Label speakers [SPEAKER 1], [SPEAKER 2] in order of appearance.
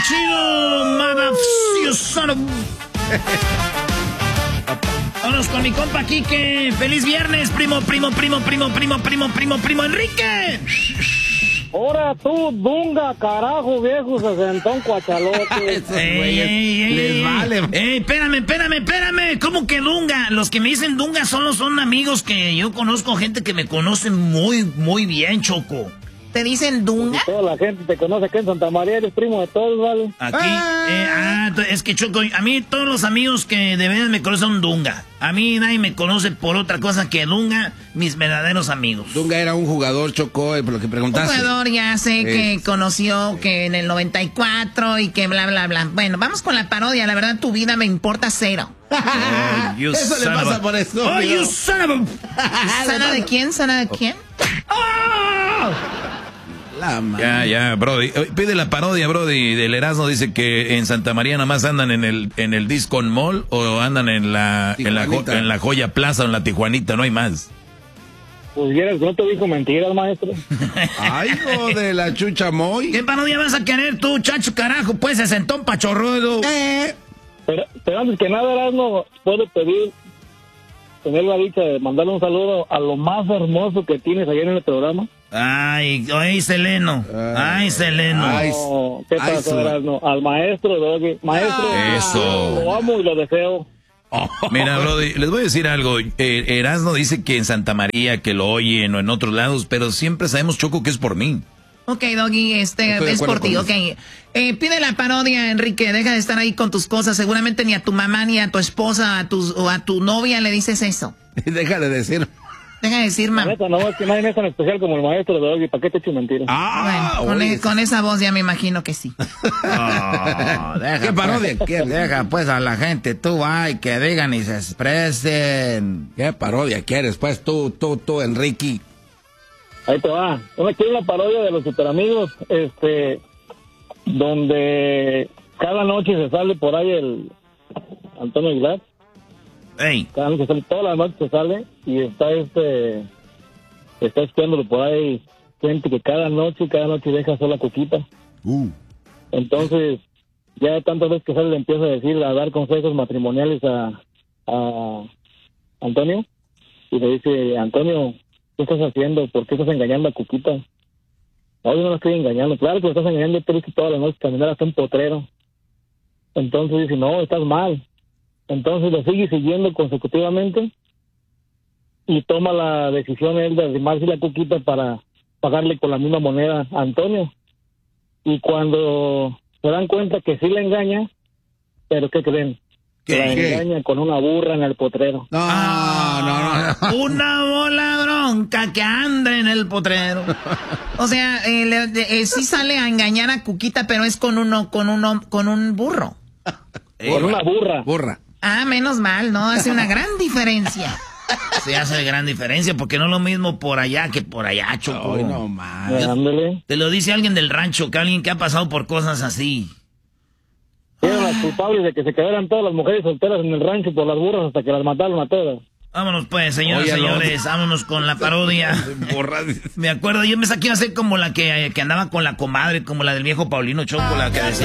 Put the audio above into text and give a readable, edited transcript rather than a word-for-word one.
[SPEAKER 1] chido, you son of... Vámonos con mi compa Quique. ¡Feliz viernes, primo Enrique!
[SPEAKER 2] Ahora tú, Dunga, carajo, viejo, sesentón cuachalote.
[SPEAKER 1] Les vale. Espérame. ¿Cómo que Dunga? Los que me dicen Dunga son amigos que yo conozco, gente que me conoce muy bien, Choco. ¿Te dicen Dunga?
[SPEAKER 2] Y toda la gente te conoce aquí en Santa María, eres primo de todos, ¿vale?
[SPEAKER 1] Aquí, es que Choco, a mí todos los amigos que de veras me conocen son Dunga. A mí nadie me conoce por otra cosa que Dunga, mis verdaderos amigos.
[SPEAKER 3] Dunga era un jugador, Choco, por lo que preguntaste.
[SPEAKER 4] Un jugador, ya sé, que conoció que en el 94 y que bla, bla, bla. Bueno, vamos con la parodia. La verdad, tu vida me importa cero.
[SPEAKER 3] Eso le pasa por esto.
[SPEAKER 1] ¡Oh, you son of a...
[SPEAKER 4] ¿Sana de quién? ¿Sana de quién?
[SPEAKER 1] ¡Oh!
[SPEAKER 5] Ya, Brody. Pide la parodia, Brody, del Erasmo. Dice que en Santa María nada más andan en el Discount Mall o andan en la Joya Plaza o en la Tijuanita, no hay más.
[SPEAKER 2] Pues vieras, no te dijo mentiras, maestro.
[SPEAKER 3] Ay, hijo de la chucha moy.
[SPEAKER 1] ¿Qué parodia vas a querer tú, chacho, carajo? Pues se sentó un pachorrudo.
[SPEAKER 2] Pero antes que nada, Erasmo, puedo tener la dicha de mandarle un saludo a lo más hermoso que tienes allá en el programa.
[SPEAKER 1] Ay, Seleno.
[SPEAKER 2] No, ¿qué pasó, Erasmo? Al maestro, Doggy. Maestro,
[SPEAKER 5] eso.
[SPEAKER 2] Lo amo y lo deseo.
[SPEAKER 5] Mira, Brody, les voy a decir algo. Erasmo dice que en Santa María, que lo oyen o en otros lados, pero siempre sabemos, Choco, que es por mí.
[SPEAKER 4] Ok, Doggy, es por ti, ok. Pide la parodia, Enrique, deja de estar ahí con tus cosas. Seguramente ni a tu mamá, ni a tu esposa, o a tu novia le dices eso.
[SPEAKER 3] Deja de decir,
[SPEAKER 4] mamá.
[SPEAKER 2] No, es que nadie es tan especial como el maestro de Doggy. ¿Para qué te echo mentiras?
[SPEAKER 4] Bueno, con esa voz ya me imagino que sí.
[SPEAKER 3] ¿qué parodia quieres?
[SPEAKER 6] Deja pues a la gente, tú, que digan y se expresen.
[SPEAKER 3] ¿Qué parodia quieres? Pues tú, Enrique.
[SPEAKER 2] Ahí te va. Quiero una parodia de los Superamigos, donde cada noche se sale por ahí el Antonio Aguilar.
[SPEAKER 1] Ey.
[SPEAKER 2] Cada noche sale, todas las noches se sale y está espiándolo por ahí gente que cada noche deja sola Cuquita. Entonces, ya tantas veces que sale le empieza a dar consejos matrimoniales a Antonio y le dice, Antonio, ¿qué estás haciendo? ¿Por qué estás engañando a Cuquita? No, yo no la estoy engañando. Claro que lo estás engañando, yo te dije todas las noches caminar hasta un potrero. Entonces dice, no, estás mal. Entonces lo sigue siguiendo consecutivamente y toma la decisión él de arrimarse la Cuquita para pagarle con la misma moneda a Antonio. Y cuando se dan cuenta que sí le engaña, ¿pero qué creen? La engaña con una burra en el potrero.
[SPEAKER 3] No.
[SPEAKER 1] Una bola bronca que anda en el potrero.
[SPEAKER 4] O sea, sí sale a engañar a Cuquita, pero es con un burro.
[SPEAKER 2] Con una burra.
[SPEAKER 4] Ah, menos mal, ¿no? Hace una gran diferencia.
[SPEAKER 1] Se hace gran diferencia porque no es lo mismo por allá que por allá, Choco.
[SPEAKER 3] Ay, no más.
[SPEAKER 1] Te lo dice alguien del rancho, que alguien que ha pasado por cosas así.
[SPEAKER 2] Eran las culpables de que se quedaran todas las mujeres solteras en el rancho por las burras hasta que las mataron a todas.
[SPEAKER 1] Vámonos pues, señores, vámonos con la parodia. Me acuerdo, yo me saqué a hacer como la que andaba con la comadre, como la del viejo Paulino Choco, la que decía.